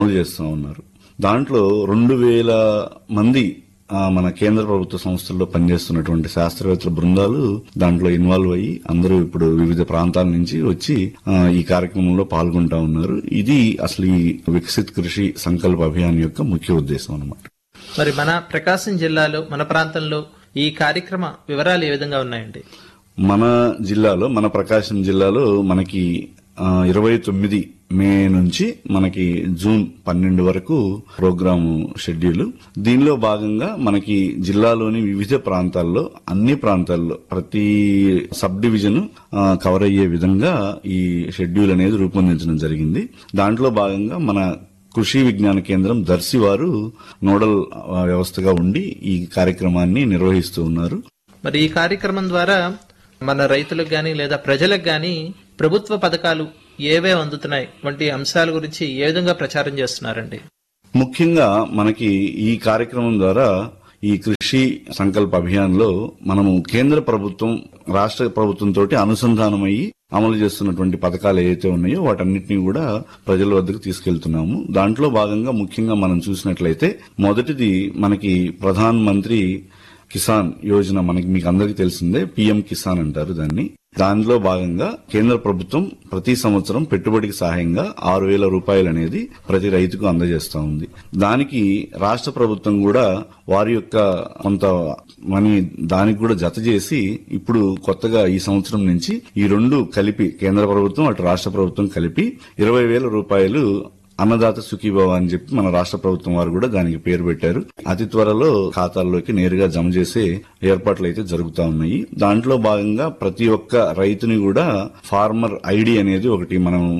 అమలు చేస్తూ ఉన్నారు. దాంట్లో 2,000 మంది మన కేంద్ర ప్రభుత్వ సంస్థల్లో పనిచేస్తున్నటువంటి శాస్త్రవేత్తల బృందాలు దాంట్లో ఇన్వాల్వ్ అయ్యి అందరూ ఇప్పుడు వివిధ ప్రాంతాల నుంచి వచ్చి ఈ కార్యక్రమంలో పాల్గొంటా ఉన్నారు. ఇది అసలు ఈ వికసిత్ కృషి సంకల్ప అభియాన్ యొక్క ముఖ్య ఉద్దేశం అన్నమాట. మరి మన ప్రకాశం జిల్లాలో మన ప్రాంతంలో ఈ కార్యక్రమ వివరాలు ఏ విధంగా ఉన్నాయండి? మన జిల్లాలో, మన ప్రకాశం జిల్లాలో మనకి 29 మే నుంచి మనకి జూన్ 12 వరకు ప్రోగ్రాము షెడ్యూల్. దీనిలో భాగంగా మనకి జిల్లాలోని వివిధ ప్రాంతాల్లో, అన్ని ప్రాంతాల్లో ప్రతి సబ్ డివిజన్ కవర్ అయ్యే విధంగా ఈ షెడ్యూల్ అనేది రూపొందించడం జరిగింది. దాంట్లో భాగంగా మన కృషి విజ్ఞాన కేంద్రం దర్శి వారు నోడల్ వ్యవస్థగా ఉండి ఈ కార్యక్రమాన్ని నిర్వహిస్తూ ఉన్నారు. మరి ఈ కార్యక్రమం ద్వారా మన రైతులకు గాని లేదా ప్రజలకు గాని ప్రభుత్వ పథకాలు ఏవే అందుతున్నాయి వంటి అంశాల గురించి ఏ విధంగా ప్రచారం చేస్తున్నారండి? ముఖ్యంగా మనకి ఈ కార్యక్రమం ద్వారా ఈ కృషి సంకల్ప అభియాన్ లో మనము కేంద్ర ప్రభుత్వం, రాష్ట్ర ప్రభుత్వంతో అనుసంధానమయ్యి అమలు చేస్తున్నటువంటి పథకాలు ఏవైతే ఉన్నాయో వాటన్నిటినీ కూడా ప్రజల వద్దకు తీసుకెళ్తున్నాము. దాంట్లో భాగంగా ముఖ్యంగా మనం చూసినట్లయితే మొదటిది మనకి ప్రధాన్ మంత్రి కిసాన్ యోజన, మీకు అందరికీ తెలిసిందే, పిఎం కిసాన్ అంటారు దాన్ని. దానిలో భాగంగా కేంద్ర ప్రభుత్వం ప్రతి సంవత్సరం పెట్టుబడికి సహాయంగా 6,000 రూపాయలు అనేది ప్రతి రైతుకు అందజేస్తా ఉంది. దానికి రాష్ట్ర ప్రభుత్వం కూడా వారి యొక్క కొంత మనీ దానికి కూడా జత చేసి ఇప్పుడు కొత్తగా ఈ సంవత్సరం నుంచి ఈ రెండు కలిపి, కేంద్ర ప్రభుత్వం అటు రాష్ట్ర ప్రభుత్వం కలిపి 20,000 రూపాయలు అన్నదాత సుఖీభవ అని చెప్పి మన రాష్ట్ర ప్రభుత్వం వారు కూడా దానికి పేరు పెట్టారు. అతి త్వరలో ఖాతాల్లోకి నేరుగా జమ చేసే ఏర్పాట్లు అయితే జరుగుతా ఉన్నాయి. దాంట్లో భాగంగా ప్రతి ఒక్క రైతుని కూడా ఫార్మర్ ఐడి అనేది ఒకటి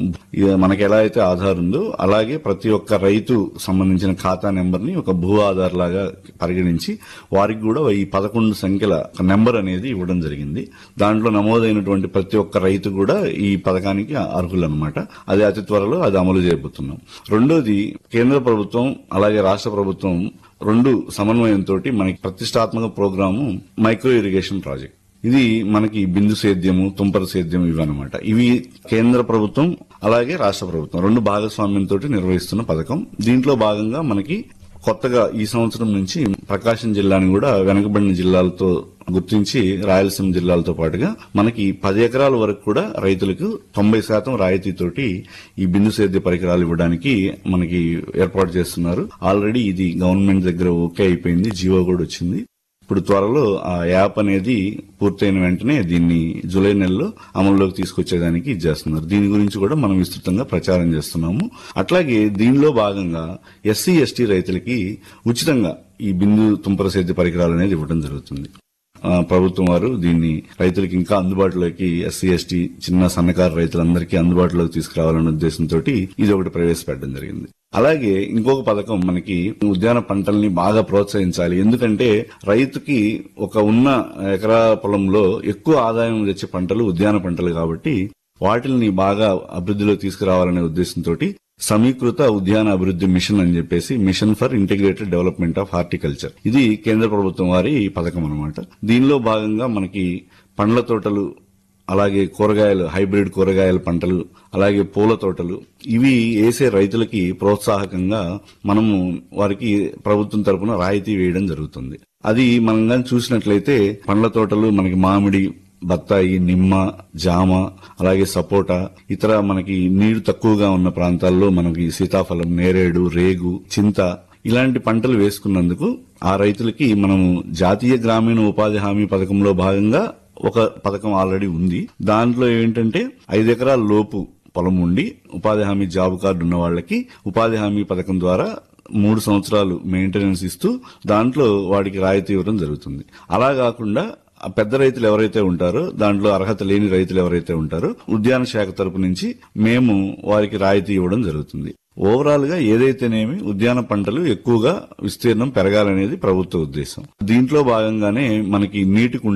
మనకి ఎలా అయితే ఆధార్ ఉందో అలాగే ప్రతి ఒక్క రైతు సంబంధించిన ఖాతా నెంబర్ ని ఒక భూ ఆధార్ లాగా పరిగణించి వారికి కూడా ఈ 11 సంఖ్యల నెంబర్ అనేది ఇవ్వడం జరిగింది. దాంట్లో నమోదైనటువంటి ప్రతి ఒక్క రైతు కూడా ఈ పథకానికి అర్హులన్నమాట. అది అతి త్వరలో అది అమలు చేయబోతున్నాం. రెండోది, కేంద్ర ప్రభుత్వం అలాగే రాష్ట్ర ప్రభుత్వం రెండు సమన్వయంతో మనకి ప్రతిష్టాత్మక ప్రోగ్రాము మైక్రో ఇరిగేషన్ ప్రాజెక్ట్. ఇది మనకి బిందు సేద్యము, తుంపర సేద్యం ఇవన్నమాట. ఇవి కేంద్ర ప్రభుత్వం అలాగే రాష్ట్ర ప్రభుత్వం రెండు భాగస్వామ్యంతో నిర్వహిస్తున్న పథకం. దీంట్లో భాగంగా మనకి కొత్తగా ఈ సంవత్సరం నుంచి ప్రకాశం జిల్లాని కూడా వెనుకబడిన జిల్లాలతో గుర్తించి రాయలసీమ జిల్లాలతో పాటుగా మనకి 10 ఎకరాల వరకు కూడా రైతులకు 90% రాయితీతోటి ఈ బిందు సేద్య పరికరాలు ఇవ్వడానికి మనకి ఏర్పాటు చేస్తున్నారు. ఆల్రెడీ ఇది గవర్నమెంట్ దగ్గర ఓకే అయిపోయింది, జీవో కూడా వచ్చింది. ఇప్పుడు త్వరలో ఆ యాప్ అనేది పూర్తయిన వెంటనే దీన్ని జూలై నెలలో అమల్లోకి తీసుకొచ్చేదానికి ఇచ్చేస్తున్నారు. దీని గురించి కూడా మనం విస్తృతంగా ప్రచారం చేస్తున్నాము. అట్లాగే దీనిలో భాగంగా ఎస్సీ ఎస్టీ రైతులకి ఉచితంగా ఈ బిందు తుంపర సేద్య పరికరాలు అనేది ఇవ్వడం జరుగుతుంది. ప్రభుత్వం వారు దీన్ని రైతులకు ఇంకా అందుబాటులోకి, ఎస్సీ ఎస్టీ చిన్న సన్నకారు రైతులందరికీ అందుబాటులోకి తీసుకురావాలనే ఉద్దేశంతో ఇది ఒకటి ప్రవేశపెట్టడం జరిగింది. అలాగే ఇంకొక పథకం, మనకి ఉద్యాన పంటల్ని బాగా ప్రోత్సహించాలి. ఎందుకంటే రైతుకి ఒక ఉన్న ఎకరా పొలంలో ఎక్కువ ఆదాయం తెచ్చే పంటలు ఉద్యాన పంటలు కాబట్టి వాటిని బాగా అభివృద్ధిలో తీసుకురావాలనే ఉద్దేశంతో సమీకృత ఉద్యాన అభివృద్ధి మిషన్ అని చెప్పేసి mission for integrated development of horticulture, ఇది కేంద్ర ప్రభుత్వం వారి పథకం అన్నమాట. దీనిలో భాగంగా మనకి పండ్ల తోటలు, అలాగే కూరగాయలు, హైబ్రిడ్ కూరగాయల పంటలు, అలాగే పూల తోటలు, ఇవి వేసే రైతులకి ప్రోత్సాహకంగా మనము వారికి ప్రభుత్వం తరపున రాయితీ వేయడం జరుగుతుంది. అది మనం కానీ చూసినట్లయితే పండ్ల తోటలు మనకి మామిడి, బత్తాయి, నిమ్మ, జామ, అలాగే సపోటా, ఇతర మనకి నీరు తక్కువగా ఉన్న ప్రాంతాల్లో మనకి సీతాఫలం, నేరేడు, రేగు, చింత ఇలాంటి పంటలు వేసుకున్నందుకు ఆ రైతులకి మనము జాతీయ గ్రామీణ ఉపాధి హామీ పథకంలో భాగంగా ఒక పథకం ఆల్రెడీ ఉంది. దాంట్లో ఏంటంటే 5 ఎకరాల లోపు పొలం ఉండి ఉపాధి హామీ జాబ్ కార్డు ఉన్న వాళ్ళకి ఉపాధి హామీ పథకం ద్వారా 3 సంవత్సరాలు మెయింటెనెన్స్ ఇస్తూ దాంట్లో వాడికి రాయితీ ఇవ్వడం జరుగుతుంది. అలా కాకుండా పెద్ద రైతులు ఎవరైతే ఉంటారో, దాంట్లో అర్హత లేని రైతులు ఎవరైతే ఉంటారో ఉద్యాన శాఖ తరపు నుంచి మేము వారికి రాయితీ ఇవ్వడం జరుగుతుంది. ఓవరాల్ గా ఏదైతేనేమి ఉద్యాన పంటలు ఎక్కువగా విస్తీర్ణం పెరగాలనేది ప్రభుత్వ ఉద్దేశం. దీంట్లో భాగంగానే మనకి నీటి కుంటలు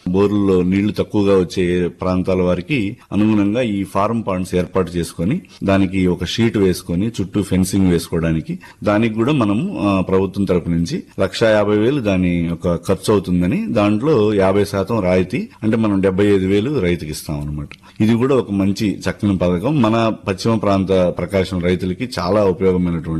బోర్లలో నీళ్లు తక్కువగా వచ్చే ప్రాంతాల వారికి అనుగుణంగా ఈ ఫార్మ్ పాండ్స్ ఏర్పాటు చేసుకుని దానికి ఒక షీట్ వేసుకుని చుట్టూ ఫెన్సింగ్ వేసుకోవడానికి దానికి కూడా మనం ప్రభుత్వం తరపు నుంచి 1,50,000 దాని ఒక ఖర్చు అవుతుందని దాంట్లో 50% రాయితీ అంటే మనం 75,000 రైతుకి ఇస్తాం అనమాట. ఇది కూడా ఒక మంచి చక్కని పథకం. మన పశ్చిమ ప్రాంత ప్రకాశం రైతులకి చాలా ఉపయోగమైనటువంటి